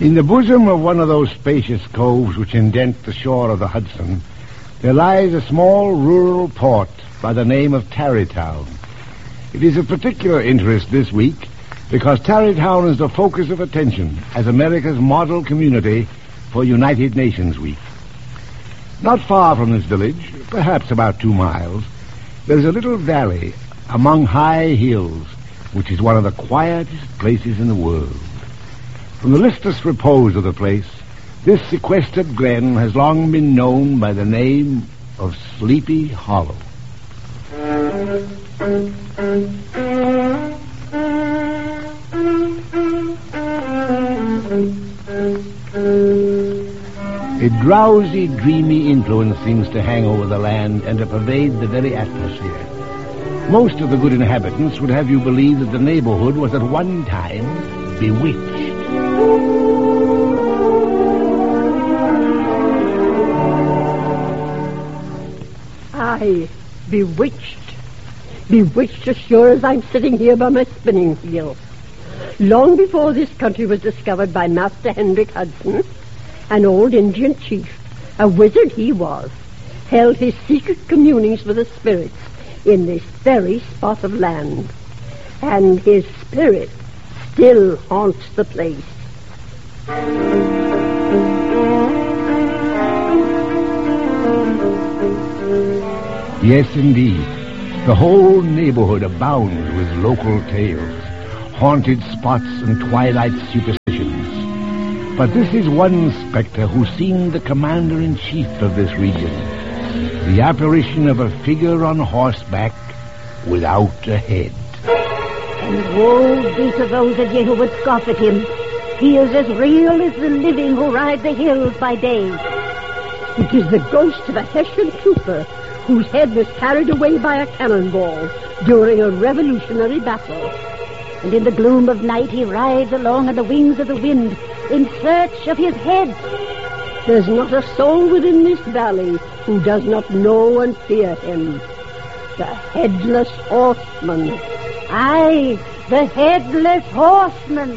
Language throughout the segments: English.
In the bosom of one of those spacious coves which indent the shore of the Hudson, there lies a small rural port by the name of Tarrytown. It is of particular interest this week because Tarrytown is the focus of attention as America's model community for United Nations Week. Not far from this village, perhaps about 2 miles, there is a little valley among high hills, which is one of the quietest places in the world. From the listless repose of the place, this sequestered glen has long been known by the name of Sleepy Hollow. A drowsy, dreamy influence seems to hang over the land and to pervade the very atmosphere. Most of the good inhabitants would have you believe that the neighborhood was at one time bewitched. Aye, bewitched. Bewitched as sure as I'm sitting here by my spinning wheel. Long before this country was discovered by Master Hendrick Hudson, an old Indian chief, a wizard he was, held his secret communings with the spirits in this very spot of land. And his spirit still haunts the place. Yes, indeed. The whole neighborhood abounds with local tales, haunted spots and twilight superstitions. But this is one specter who seemed the commander-in-chief of this region, the apparition of a figure on horseback without a head. And woe be to those of you who would scoff at him. He is as real as the living who ride the hills by day. It is the ghost of a Hessian trooper whose head was carried away by a cannonball during a revolutionary battle. And in the gloom of night he rides along on the wings of the wind in search of his head. There's not a soul within this valley who does not know and fear him. The Headless Horseman. Aye, the Headless Horseman.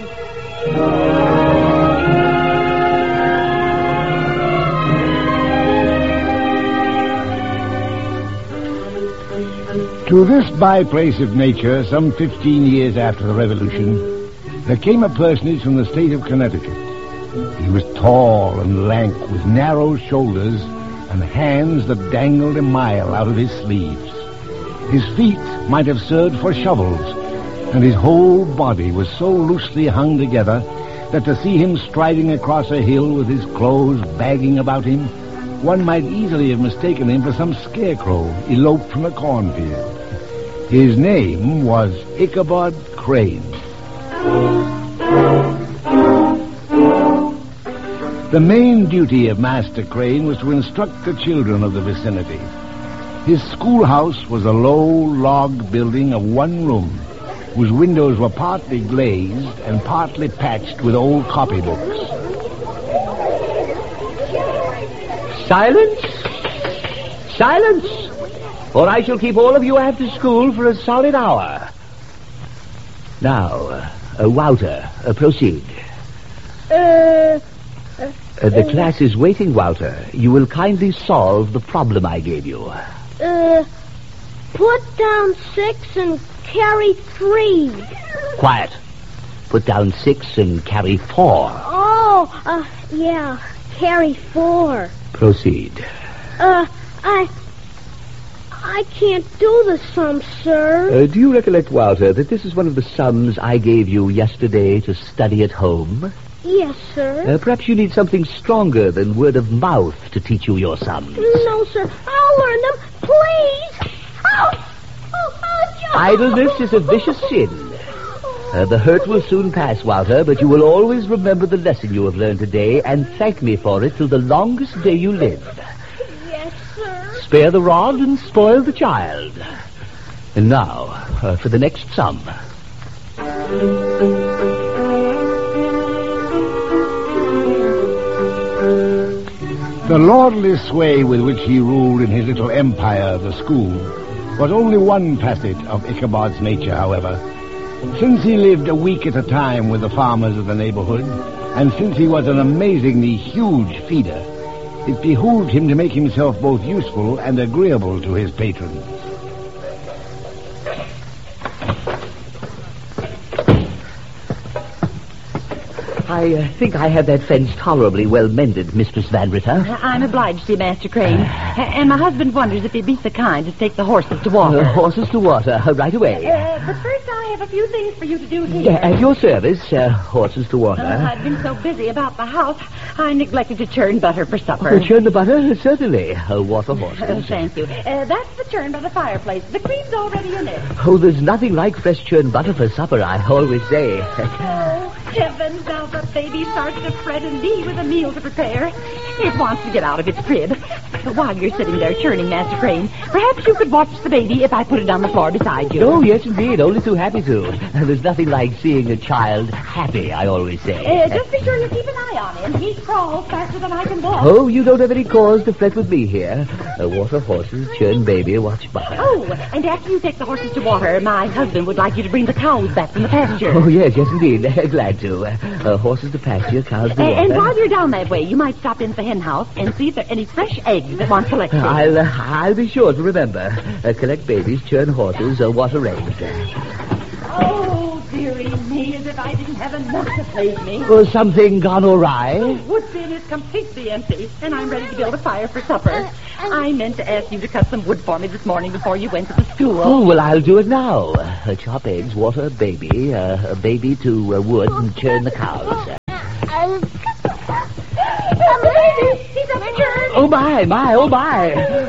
To this byplace of nature, some 15 years after the Revolution, there came a personage from the state of Connecticut. He was tall and lank, with narrow shoulders and hands that dangled a mile out of his sleeves. His feet might have served for shovels, and his whole body was so loosely hung together that to see him striding across a hill with his clothes bagging about him, one might easily have mistaken him for some scarecrow eloped from a cornfield. His name was Ichabod Crane. The main duty of Master Crane was to instruct the children of the vicinity. His schoolhouse was a low log building of one room, whose windows were partly glazed and partly patched with old copybooks. Silence! Silence! Or I shall keep all of you after school for a solid hour. Now, Wouter, proceed. The class is waiting, Wouter. You will kindly solve the problem I gave you. Put down 6 and carry 3. Quiet. Put down 6 and carry 4. Oh, yeah, carry 4. Proceed. I can't do the sum, sir. Do you recollect, Wouter, that this is one of the sums I gave you yesterday to study at home? Yes, sir. Perhaps you need something stronger than word of mouth to teach you your sums. No, sir. I'll learn them. Please. Idleness is a vicious sin. The hurt will soon pass, Wouter, but you will always remember the lesson you have learned today and thank me for it till the longest day you live. Yes, sir. Spare the rod and spoil the child. And now, for the next sum. The lordly sway with which he ruled in his little empire of the school was only one facet of Ichabod's nature, however. Since he lived a week at a time with the farmers of the neighborhood, and since he was an amazingly huge feeder, it behooved him to make himself both useful and agreeable to his patrons. I think I have that fence tolerably well mended, Mistress Van Ritter. I'm obliged to you, Master Crane. And my husband wonders if you'd be so kind to take the horses to water. Horses to water, right away. But first I have a few things for you to do here. Yeah, at your service, horses to water. I've been so busy about the house, I neglected to churn butter for supper. Churn the butter? Certainly. Water horses. Thank you. That's the churn by the fireplace. The cream's already in it. Oh, there's nothing like fresh churned butter for supper, I always say. Oh, heavens, now the baby starts to fret and me with a meal to prepare. It wants to get out of its crib. While you're sitting there churning, Master Crane, perhaps you could watch the baby if I put it on the floor beside you. Oh, yes, indeed. Only too happy to. There's nothing like seeing a child happy, I always say. Just be sure you keep an eye on him. He crawls faster than I can walk. Oh, you don't have any cause to fret with me here. Water horses, churn baby, watch butter. Oh, and after you take the horses to water, my husband would like you to bring the cows back from the pasture. Oh, yes, indeed. Glad to. Horses to pasture, cows to water. And while you're down that way, you might stop into the hen house and see if there are any fresh eggs that want collecting. I'll be sure to remember. Collect babies, churn horses, water eggs. Oh, dearie me, as if I didn't have enough to plague me. Something gone awry? The wood bin is completely empty, and I'm ready to build a fire for supper. I meant to ask you to cut some wood for me this morning before you went to the school. Oh, well, I'll do it now. Chop eggs, water a baby, to wood, and churn the cows. He's up to churn. Oh, my, oh, my.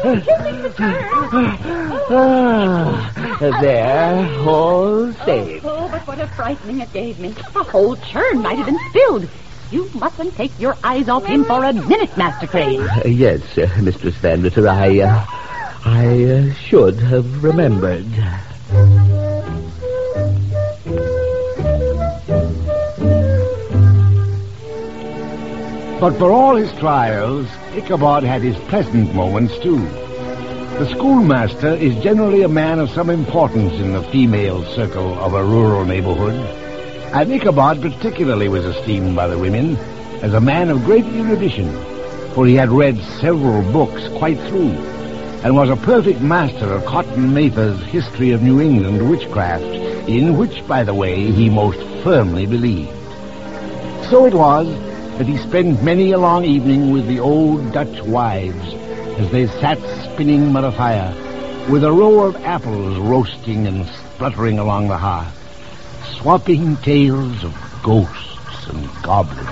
There, all safe. Oh, but what a frightening it gave me. The whole churn might have been spilled. You mustn't take your eyes off him for a minute, Master Crane. Yes, Mistress Van Ritter, I should have remembered. But for all his trials, Ichabod had his pleasant moments, too. The schoolmaster is generally a man of some importance in the female circle of a rural neighborhood, and Ichabod particularly was esteemed by the women as a man of great erudition, for he had read several books quite through, and was a perfect master of Cotton Mather's History of New England Witchcraft, in which, by the way, he most firmly believed. So it was that he spent many a long evening with the old Dutch wives as they sat spinning by the fire, with a row of apples roasting and spluttering along the hearth, swapping tales of ghosts and goblins.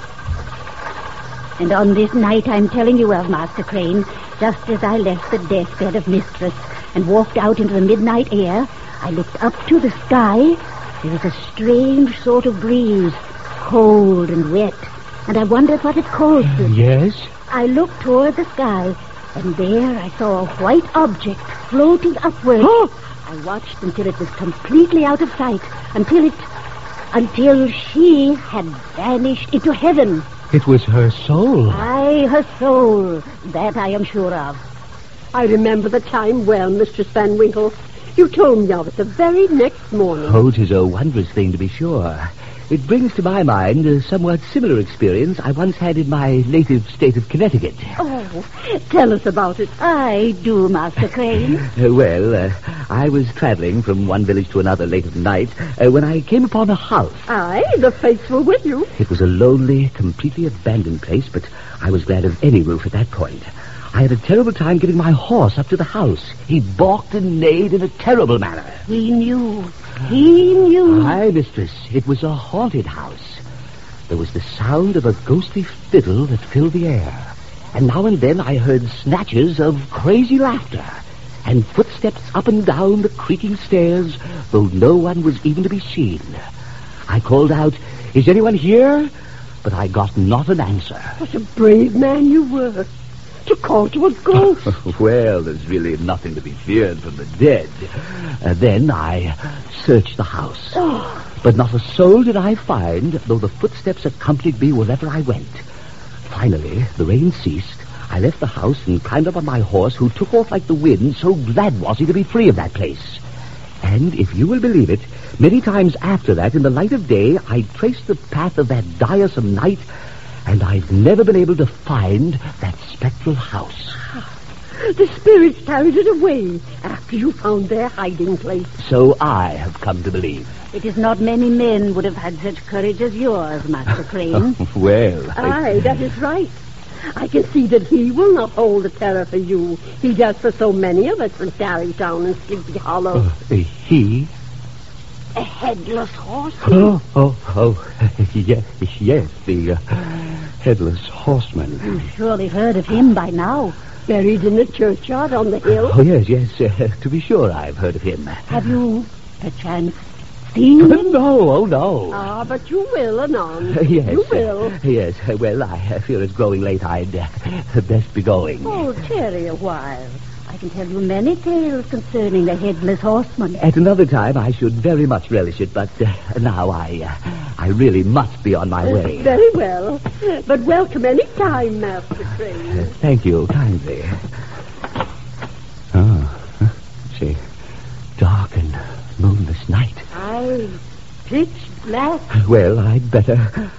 And on this night I'm telling you of, Master Crane, just as I left the deathbed of Mistress and walked out into the midnight air, I looked up to the sky. There was a strange sort of breeze, cold and wet, and I wondered what it caused it. Yes? I looked toward the sky, and there I saw a white object floating upward. I watched until it was completely out of sight, until she had vanished into heaven. It was her soul. Aye, her soul. That I am sure of. I remember the time well, Mistress Van Winkle. You told me of it the very next morning. Oh, 'tis a wondrous thing, to be sure. It brings to my mind a somewhat similar experience I once had in my native state of Connecticut. Oh, tell us about it. I do, Master Crane. I was traveling from one village to another late at night when I came upon a house. Aye, the faithful with you. It was a lonely, completely abandoned place, but I was glad of any roof at that point. I had a terrible time getting my horse up to the house. He balked and neighed in a terrible manner. He knew. He knew. Aye, mistress, it was a haunted house. There was the sound of a ghostly fiddle that filled the air, and now and then I heard snatches of crazy laughter and footsteps up and down the creaking stairs, though no one was even to be seen. I called out, "Is anyone here?" But I got not an answer. What a brave man you were, to call to a ghost. Well, there's really nothing to be feared from the dead. Then I searched the house. But not a soul did I find, though the footsteps accompanied me wherever I went. Finally, the rain ceased. I left the house and climbed up on my horse, who took off like the wind, so glad was he to be free of that place. And if you will believe it, many times after that, in the light of day, I traced the path of that diresome night, and I've never been able to find that spectral house. The spirits carried it away after you found their hiding place. So I have come to believe. It is not many men would have had such courage as yours, Master Crane. Well, Aye, that is right. I can see that he will not hold the terror for you. He does for so many of us from Tarrytown and Sleepy Hollow. He? A headless horseman. Yes, the headless horseman. You've surely heard of him by now. Buried in the churchyard on the hill. Oh, yes, to be sure I've heard of him. Have you, perchance, seen him? No, no. Ah, but you will anon. Yes. You will. Yes, well, I fear it's growing late. I'd best be going. Oh, tarry a while. I can tell you many tales concerning the headless horseman. At another time, I should very much relish it, but now I really must be on my way. Very well. But welcome any time, Master Crane. Thank you kindly. Oh, it's a dark and moonless night. Aye, pitch black. Well, I'd better.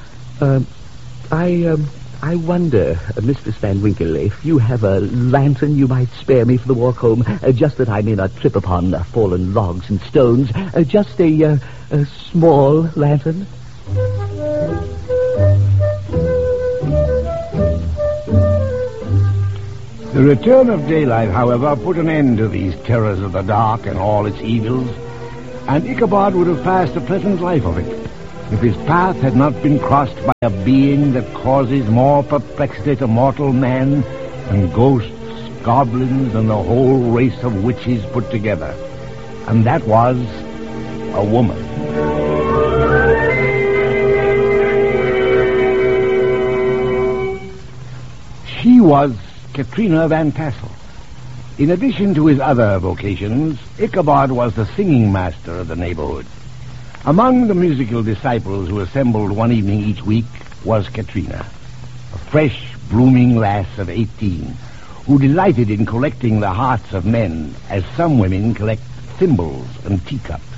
I wonder, Mr. Van Winkle, if you have a lantern you might spare me for the walk home, just that I may not trip upon fallen logs and stones. Just a small lantern. The return of daylight, however, put an end to these terrors of the dark and all its evils, and Ichabod would have passed a pleasant life of it if his path had not been crossed by a being that causes more perplexity to mortal man than ghosts, goblins, and the whole race of witches put together. And that was a woman. She was Katrina Van Tassel. In addition to his other vocations, Ichabod was the singing master of the neighborhood. Among the musical disciples who assembled one evening each week was Katrina, a fresh, blooming lass of 18, who delighted in collecting the hearts of men as some women collect thimbles and teacups.